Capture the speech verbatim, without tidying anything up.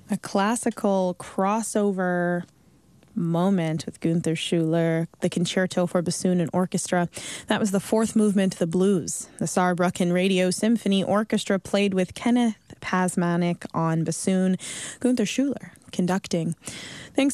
A classical crossover moment with Gunther Schuller, the Concerto for Bassoon and Orchestra. That was the fourth movement, the Blues. The Saarbrücken Radio Symphony Orchestra played with Kenneth Pasmanick on bassoon, Gunther Schuller conducting. Thanks